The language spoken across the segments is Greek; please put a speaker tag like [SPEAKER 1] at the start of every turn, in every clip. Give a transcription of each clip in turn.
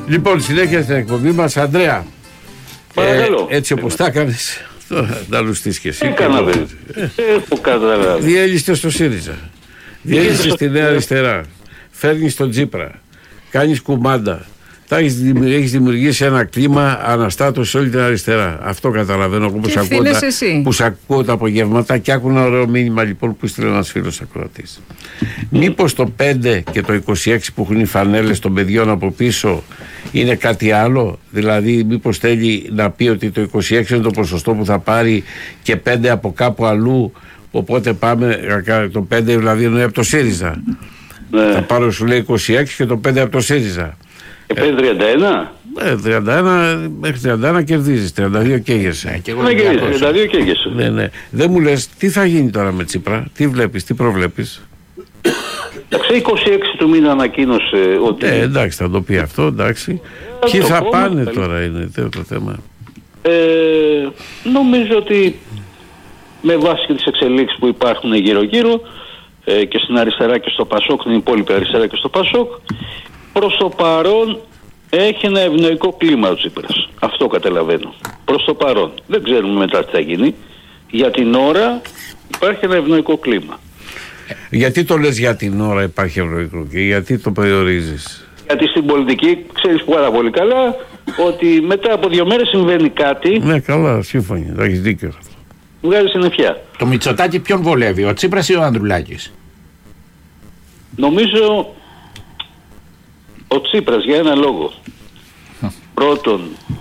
[SPEAKER 1] Λοιπόν, συνέχεια στην εκπομπή μας, Ανδρέα.
[SPEAKER 2] Παρακαλώ.
[SPEAKER 1] Έτσι όπως τα έκανες, να λουστείς και εσύ.
[SPEAKER 2] Έκανα, έχω καταλάβει.
[SPEAKER 1] Διέλυστες στο ΣΥΡΙΖΑ. Διέλυστες στη Νέα Αριστερά. Φέρνεις τον Τσίπρα. Κάνεις κουμάντα. Έχεις δημιουργήσει ένα κλίμα αναστάτωση σε όλη την αριστερά. Αυτό καταλαβαίνω εγώ που σ' ακούω τα απογεύματα και άκου ένα ωραίο μήνυμα λοιπόν που στείλε ένας φίλος ακροατής. Μήπως το 5 και το 26 που έχουν οι φανέλες των παιδιών από πίσω είναι κάτι άλλο? Δηλαδή μήπως θέλει να πει ότι το 26 είναι το ποσοστό που θα πάρει και 5 από κάπου αλλού, οπότε πάμε το 5 δηλαδή εννοεί από το ΣΥΡΙΖΑ. Ναι. Θα πάρω σου λέει 26 και το 5 από το ΣΥΡΙΖΑ.
[SPEAKER 2] 31.
[SPEAKER 1] 31 μέχρι 31 κερδίζεις, 32 καίγεσαι.
[SPEAKER 2] 32 καίγεσαι.
[SPEAKER 1] Ναι. Δεν μου λες τι θα γίνει τώρα με Τσίπρα, τι βλέπεις, τι προβλέπεις?
[SPEAKER 2] Εντάξει, 26 του μήνα ανακοίνωσε ότι...
[SPEAKER 1] εντάξει, θα το πει αυτό, εντάξει. Ποιοι θα πάνε τώρα είναι το θέμα.
[SPEAKER 2] Νομίζω ότι με βάση και τις εξελίξεις που υπάρχουν γύρω-γύρω και στην αριστερά και στο Πασόκ, την υπόλοιπη αριστερά και στο Πασόκ, προς το παρόν έχει ένα ευνοϊκό κλίμα ο Τσίπρας. Αυτό καταλαβαίνω. Προς το παρόν. Δεν ξέρουμε μετά τι θα γίνει. Για την ώρα υπάρχει ένα ευνοϊκό κλίμα.
[SPEAKER 1] Γιατί το λες για την ώρα υπάρχει ευνοϊκό και γιατί το περιορίζεις?
[SPEAKER 2] Γιατί στην πολιτική ξέρεις πάρα πολύ καλά ότι μετά από 2 μέρες συμβαίνει κάτι.
[SPEAKER 1] Ναι, καλά, σύμφωνοι. Θα έχεις δίκιο αυτό.
[SPEAKER 2] Βγάζει συννεφιά.
[SPEAKER 3] Το Μητσοτάκη ποιον βολεύει, ο Τσίπρας ή ο Ανδρουλάκης?
[SPEAKER 2] Νομίζω ο Τσίπρας για ένα λόγο. Πρώτον,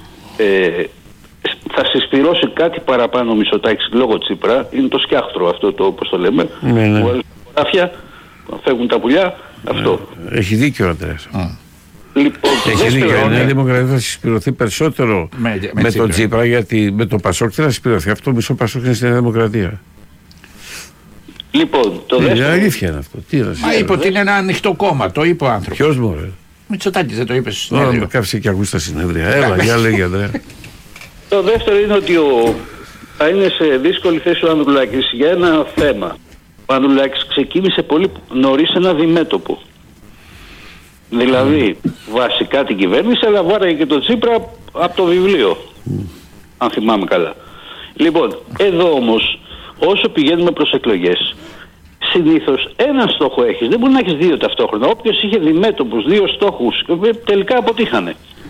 [SPEAKER 2] θα συσπυρώσει κάτι παραπάνω ο Μητσοτάκης λόγω Τσίπρα. Είναι το σκιάχτρο αυτό, το όπως το λέμε.
[SPEAKER 1] Ναι.
[SPEAKER 2] Που χωράφια, φεύγουν τα πουλιά. Αυτό.
[SPEAKER 1] Έχει δίκιο ο Ανδρέας.
[SPEAKER 2] Λοιπόν,
[SPEAKER 1] έχει δίκιο. Η Νέα Δημοκρατία θα συσπηρωθεί περισσότερο με τον Τσίπρα, γιατί με τον Πασόκ δεν θα συσπηρωθεί. Αυτό μισό Πασόκ είναι στη Νέα Δημοκρατία.
[SPEAKER 2] Λοιπόν, το δεύτερο.
[SPEAKER 1] Αλήθεια είναι αυτό.
[SPEAKER 3] Μα είπε ότι είναι ένα ανοιχτό κόμμα, το είπε ο άνθρωπος.
[SPEAKER 1] Ποιος μωρέ?
[SPEAKER 3] Μητσοτάκης δεν το είπε στο συνέδριο.
[SPEAKER 1] Με κάψε και ακούς τα συνέδρια. Έλα, για λέγε Ανδρέα.
[SPEAKER 2] Το δεύτερο είναι ότι θα είναι σε δύσκολη θέση ο Ανδρουλάκης για ένα θέμα. Ο Ανδρουλάκης ξεκίνησε πολύ νωρίς ένα διμέτωπο. Δηλαδή, βασικά την κυβέρνηση, αλλά βάραγε και τον Τσίπρα από το βιβλίο. Αν θυμάμαι καλά. Λοιπόν, εδώ όμως, όσο πηγαίνουμε προς εκλογές, συνήθως ένα στόχο έχεις. Δεν μπορεί να έχεις 2 ταυτόχρονα. Όποιος είχε διμέτωπους 2 στόχους, τελικά αποτύχανε.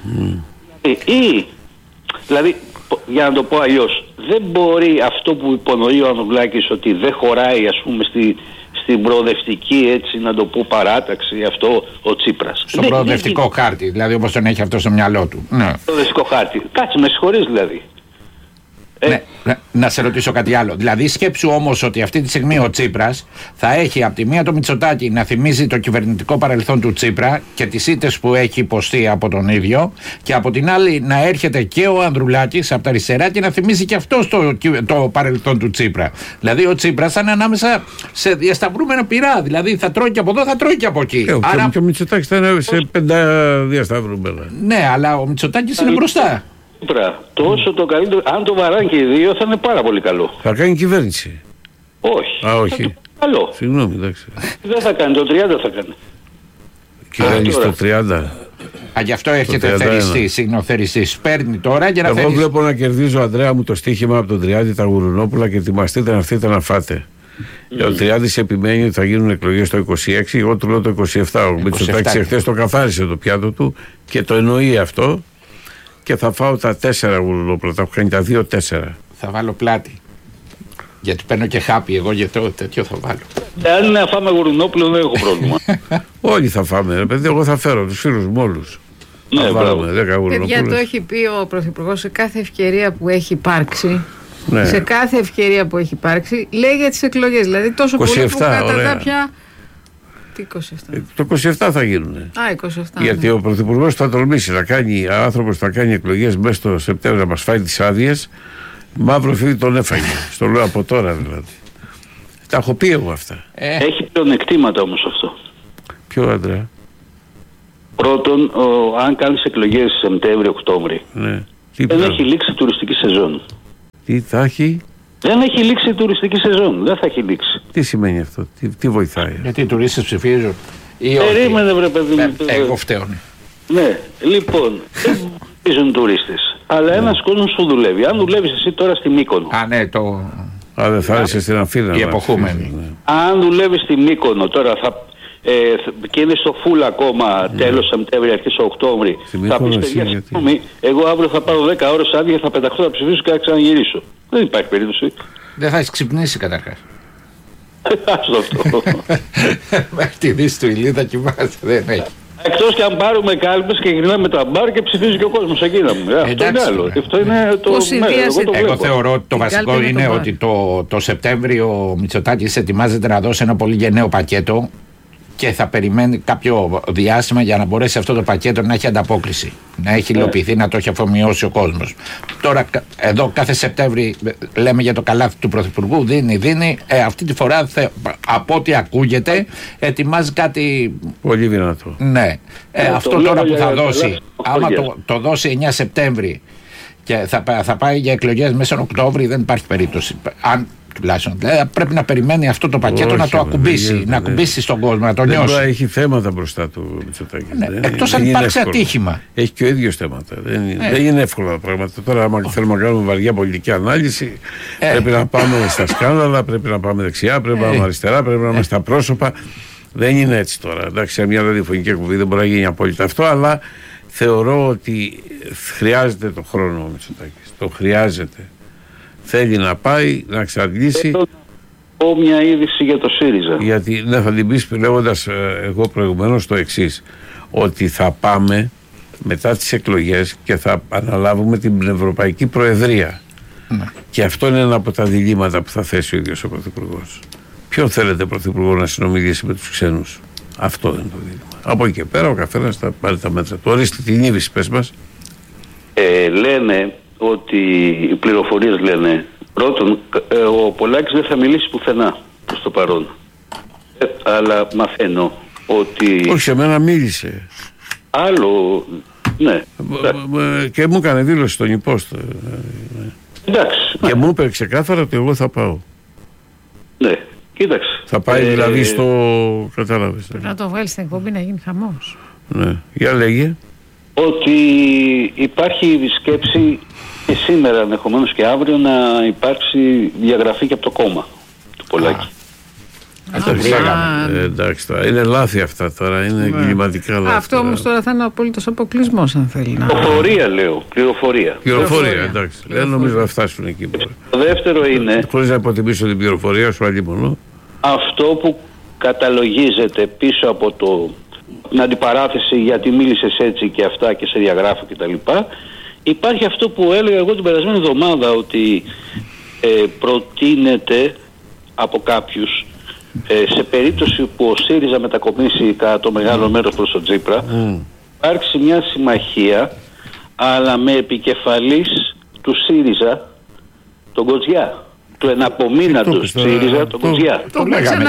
[SPEAKER 2] Δηλαδή, για να το πω αλλιώς, δεν μπορεί αυτό που υπονοεί ο Ανδρουλάκης ότι δεν χωράει, ας πούμε, στην προοδευτική, έτσι να το πω, παράταξη, αυτό ο Τσίπρας.
[SPEAKER 3] Στον προοδευτικό χάρτη, δηλαδή όπως τον έχει αυτό στο μυαλό του. Ναι.
[SPEAKER 2] Προοδευτικό χάρτη. Κάτσε, με συγχωρείς δηλαδή.
[SPEAKER 3] Ναι, να σε ρωτήσω κάτι άλλο. Δηλαδή, σκέψου όμως ότι αυτή τη στιγμή ο Τσίπρας θα έχει από τη μία το Μητσοτάκη να θυμίζει το κυβερνητικό παρελθόν του Τσίπρα και τις ήττες που έχει υποστεί από τον ίδιο, και από την άλλη να έρχεται και ο Ανδρουλάκης από τα αριστερά και να θυμίζει και αυτό το παρελθόν του Τσίπρα. Δηλαδή, ο Τσίπρας θα είναι ανάμεσα σε διασταυρούμενα πυρά. Δηλαδή, θα τρώει και από εδώ, θα τρώει και από εκεί.
[SPEAKER 1] Άρα... Και ο Μητσοτάκης θα είναι σε 5 διασταυρούμενα.
[SPEAKER 3] Ναι, αλλά ο Μητσοτάκης είναι μπροστά.
[SPEAKER 2] Τόσο το καλύτερο. Αν το βαράνε και οι 2 θα είναι πάρα πολύ καλό.
[SPEAKER 1] Θα κάνει κυβέρνηση.
[SPEAKER 2] Όχι.
[SPEAKER 1] Όχι.
[SPEAKER 2] Καλό.
[SPEAKER 1] Συγγνώμη, εντάξει.
[SPEAKER 2] Δεν θα κάνει, το 30 θα κάνει.
[SPEAKER 1] Κυβέρνηση το 30.
[SPEAKER 3] Γι' αυτό έχετε θεριστεί, συγνοθεριστεί. Παίρνει τώρα για να
[SPEAKER 1] Εγώ βλέπω να κερδίζω, Ανδρέα μου, το στοίχημα από τον Τριάδη τα Γουρουνόπουλα και ετοιμαστείτε να έρθετε να φάτε. Ο Τριάδης επιμένει ότι θα γίνουν εκλογές το 26, εγώ του λέω το 27. Ο Μητσοτάκης εχθές το καθάρισε το πιάτο του και το εννοεί αυτό. Και θα φάω τα 4 γουρνόπουλα, θα έχω κάνει τα 2-4.
[SPEAKER 3] Θα βάλω πλάτη. Γιατί παίρνω και χάπι, εγώ για το τέτοιο θα βάλω.
[SPEAKER 2] Αν είναι να φάμε γουρνόπουλο δεν έχω πρόβλημα.
[SPEAKER 1] Όλοι θα φάμε, ρε παιδί, εγώ θα φέρω τους φίλους μου όλους.
[SPEAKER 2] Ναι,
[SPEAKER 1] θα βάλουμε 10 γουρνόπουλες.
[SPEAKER 4] Παιδιά, το έχει πει ο Πρωθυπουργός σε κάθε ευκαιρία που έχει υπάρξει.
[SPEAKER 1] Ναι.
[SPEAKER 4] Σε κάθε ευκαιρία που έχει υπάρξει, λέει για τις εκλογές. Δηλαδή τόσο 27, πολύ που κατά πια. Τι 27.
[SPEAKER 1] Το 27 θα γίνουνε.
[SPEAKER 4] Α, 27.
[SPEAKER 1] Γιατί ο Πρωθυπουργός θα τολμήσει να κάνει, άνθρωπος θα κάνει εκλογές μέσα στο Σεπτέμβριο να μας φάει τις άδειες. Μαύρο φίδι τον έφαγε. Στο λέω από τώρα δηλαδή. Τα έχω πει εγώ αυτά.
[SPEAKER 2] Έχει πλεονεκτήματα όμως αυτό.
[SPEAKER 1] Ποιο, Άντρα?
[SPEAKER 2] Πρώτον, αν κάνεις εκλογές Σεπτέμβριο-Οκτώβριο,
[SPEAKER 1] ναι.
[SPEAKER 2] δεν έχει λήξει η τουριστική σεζόν.
[SPEAKER 1] Τι θα έχει?
[SPEAKER 2] Δεν έχει λήξει η τουριστική σεζόν. Δεν θα έχει λήξει.
[SPEAKER 1] Τι σημαίνει αυτό? Τι βοηθάει?
[SPEAKER 3] Γιατί οι τουρίστες ψηφίζουν?
[SPEAKER 2] Περίμενε, βρε παιδί μου.
[SPEAKER 3] Εγώ φταίω.
[SPEAKER 2] Ναι, λοιπόν, δεν δουλεύουν τουρίστες. Αλλά ένας κόσμος που δουλεύει. Αν δουλεύεις εσύ τώρα στη Μύκονο.
[SPEAKER 1] Δεν θα είσαι στην Αθήνα.
[SPEAKER 3] Οι εποχούμενοι.
[SPEAKER 2] Αν δουλεύεις στη Μύκονο τώρα και είναι στο φουλ ακόμα τέλος Σεπτέμβρη, αρχές Οκτώβρη. Θα πεις παιδιά, συγγνώμη, εγώ αύριο θα πάρω 10 ώρες άδεια, θα πεταχτώ, θα ψηφίσω και θα ξαναγυρίσω. Δεν υπάρχει περίπτωση.
[SPEAKER 3] Δεν θα έχεις ξυπνήσει καταρχάς.
[SPEAKER 2] Άστο αυτό.
[SPEAKER 3] Μέχρι τη δύση του ηλίου θα κοιμάσαι, δεν έχει.
[SPEAKER 2] Εκτός και αν πάρουμε κάλπες και γυρνάμε τα μπαρ και ψηφίζει και ο κόσμος εκείνα μου. Αυτό είναι άλλο. Αυτό είναι το
[SPEAKER 3] εγώ θεωρώ ότι το βασικό είναι ότι το Σεπτέμβριο ο Μητσοτάκης ετοιμάζεται να δώσει ένα πολύ γενναίο πακέτο και θα περιμένει κάποιο διάστημα για να μπορέσει αυτό το πακέτο να έχει ανταπόκριση. Να έχει υλοποιηθεί, να το έχει αφομοιώσει ο κόσμος. Τώρα, εδώ κάθε Σεπτέμβρη λέμε για το καλάθι του Πρωθυπουργού, δίνει. Αυτή τη φορά, από ό,τι ακούγεται, ετοιμάζει κάτι.
[SPEAKER 1] Πολύ δυνατό.
[SPEAKER 3] Ναι. Αυτό τώρα που θα δώσει, άμα το δώσει 9 Σεπτέμβρη και θα πάει για εκλογές μέσα Οκτώβρη, δεν υπάρχει περίπτωση. Τουλάχιστον. Δηλαδή πρέπει να περιμένει αυτό το πακέτο να το ακουμπήσει, να ακουμπήσει στον κόσμο, να το νιώσει.
[SPEAKER 1] Δεν έχει θέματα μπροστά του Μητσοτάκη.
[SPEAKER 3] Εκτός αν υπάρξει ατύχημα.
[SPEAKER 1] Έχει και ο ίδιος θέματα. Δεν είναι εύκολα τα πράγματα. Τώρα, άμα θέλουμε να κάνουμε βαριά πολιτική ανάλυση, πρέπει να πάμε στα σκάνδαλα, πρέπει να πάμε δεξιά, πρέπει να πάμε αριστερά, πρέπει να πάμε στα πρόσωπα. Δεν είναι έτσι τώρα. Εντάξει, σε μια ραδιοφωνική εκπομπή δεν μπορεί να γίνει απόλυτα αυτό, αλλά θεωρώ ότι χρειάζεται το χρόνο ο Μητσοτάκης. Το χρειάζεται. Θέλει να πάει, να εξαντλήσει.
[SPEAKER 2] Έχω μια είδηση για το ΣΥΡΙΖΑ.
[SPEAKER 1] Γιατί θα την πεις λέγοντας εγώ προηγουμένως το εξής, ότι θα πάμε μετά τις εκλογές και θα αναλάβουμε την Ευρωπαϊκή Προεδρία. Και αυτό είναι ένα από τα διλήμματα που θα θέσει ο ίδιος ο Πρωθυπουργός. Ποιον θέλετε Πρωθυπουργό να συνομιλήσει με τους ξένους? Αυτό είναι το δίλημμα. Από εκεί και πέρα ο καθένας θα πάρει τα μέτρα του. Ορίστε την είδηση, πες μας.
[SPEAKER 2] Λένε ότι οι πληροφορίες λένε πρώτον ο Πολάκης δεν θα μιλήσει πουθενά προς το παρόν, αλλά μαθαίνω ότι
[SPEAKER 1] όχι, σε μένα μίλησε
[SPEAKER 2] άλλο, ναι,
[SPEAKER 1] και μου έκανε δήλωση στον υπόστο.
[SPEAKER 2] Εντάξει,
[SPEAKER 1] και μου είπε ξεκάθαρα ότι εγώ θα πάω.
[SPEAKER 2] Ναι, κοίταξε,
[SPEAKER 1] θα πάει δηλαδή στο, κατάλαβες,
[SPEAKER 4] να το βγάλει στην εκπομπή να γίνει χαμός.
[SPEAKER 1] Ναι, για λέγε.
[SPEAKER 2] Ότι υπάρχει σκέψη και σήμερα ενδεχομένως και αύριο να υπάρξει διαγραφή και από το κόμμα του Πολάκη.
[SPEAKER 1] Εντάξει, είναι λάθη αυτά τώρα, είναι εγκληματικά λάθη.
[SPEAKER 4] Αυτό όμως τώρα θα είναι ο απόλυτος αποκλεισμός αν θέλει να.
[SPEAKER 2] Πληροφορία λέω, πληροφορία,
[SPEAKER 1] εντάξει, δεν νομίζω να φτάσουν εκεί.
[SPEAKER 2] Το δεύτερο είναι,
[SPEAKER 1] χωρίς να υποτιμήσω την πληροφορία σου αλλήμον,
[SPEAKER 2] αυτό που καταλογίζεται πίσω από την αντιπαράθεση γιατί μίλησες έτσι και αυτά και σε διαγράφω κτλ. Υπάρχει αυτό που έλεγα εγώ την περασμένη εβδομάδα, ότι προτείνεται από κάποιους σε περίπτωση που ο ΣΥΡΙΖΑ μετακομίσει κατά το μεγάλο μέρος προς τον Τσίπρα, υπάρξει μια συμμαχία αλλά με επικεφαλής του ΣΥΡΙΖΑ τον Κοτζιά, του εναπομείναντος ΣΥΡΙΖΑ τον Κοτζιά.
[SPEAKER 3] Το λέγαμε,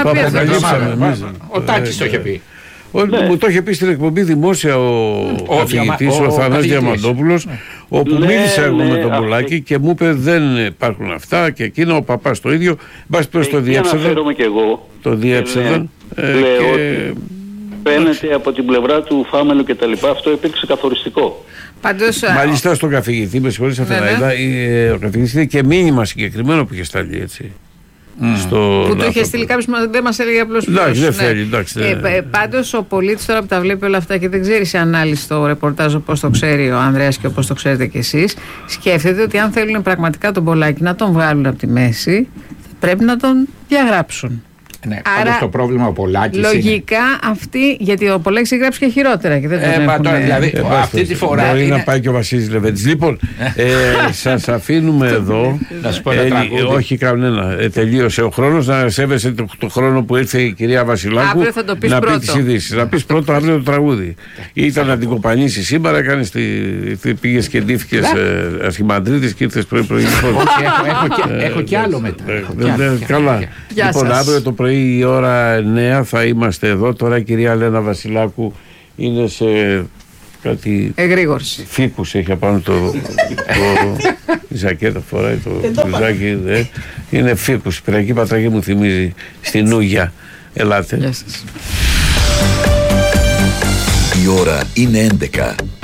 [SPEAKER 3] ο Τάκης το είχε πει.
[SPEAKER 1] Μου το είχε πει στην εκπομπή δημόσια ο καθηγητής, ο Θανάσης Διαμαντόπουλος, όπου μίλησα εγώ με τον Πολάκη και μου είπε δεν υπάρχουν αυτά και εκείνο, ο παπάς το ίδιο. Μπας προς το διέψευδαν. Το διέψευδαν.
[SPEAKER 2] Λέω ότι φαίνεται από την πλευρά του Φάμελου και τα λοιπά, αυτό υπήρξε καθοριστικό.
[SPEAKER 1] Μάλιστα στον καθηγητή, με συγχωρείς Αθηναίδα, ο καθηγητής είναι και μήνυμα συγκεκριμένο που είχε σταλεί, έτσι.
[SPEAKER 4] Που το είχε στείλει κάποιος, δεν μας έλεγε απλώς.
[SPEAKER 1] Εντάξει, δεν θέλει.
[SPEAKER 4] Πάντως ο πολίτης τώρα που τα βλέπει όλα αυτά και δεν ξέρει σε ανάλυση το ρεπορτάζ όπως το ξέρει ο Ανδρέας και όπως το ξέρετε κι εσείς, σκέφτεται ότι αν θέλουν πραγματικά τον Πολάκη να τον βγάλουν από τη μέση, πρέπει να τον διαγράψουν.
[SPEAKER 3] Ναι, άρα το πρόβλημα ο Πολάκης
[SPEAKER 4] λογικά είναι αυτή, γιατί ο Πολάκης έχει γράψει και χειρότερα και δεν τον έχουν.
[SPEAKER 3] Δηλαδή αυτή τη φορά
[SPEAKER 1] μπορεί να πάει και ο Βασίλης Λεβέντης. Λοιπόν, σας αφήνουμε εδώ.
[SPEAKER 3] Να σου πω ένα τραγούδι.
[SPEAKER 1] Όχι κανένα. Τελείωσε ο χρόνος. Να σέβεσαι το χρόνο που ήρθε η κυρία Βασιλάκου να πει τις ειδήσεις. Να πεις πρώτο αύριο το τραγούδι. Ήταν να την κοπανίσει σήμερα, πήγες και ντύθηκες αρχιμαντρίτης και ήρθες πρωί.
[SPEAKER 3] Έχω κι άλλο μετά.
[SPEAKER 1] Καλά. Λοιπόν, αύριο το πρωί η ώρα 9 θα είμαστε εδώ. Τώρα η κυρία Λένα Βασιλάκου είναι σε κάτι
[SPEAKER 4] εγρήγορση.
[SPEAKER 1] Φίκους έχει απάνω το ζακέτα φοράει το μπλουζάκι. Είναι φίκους. Η Πυριακή Πατραγή μου θυμίζει στην Ούγια. Ελάτε.
[SPEAKER 4] Γεια σας.
[SPEAKER 5] Η ώρα είναι 11.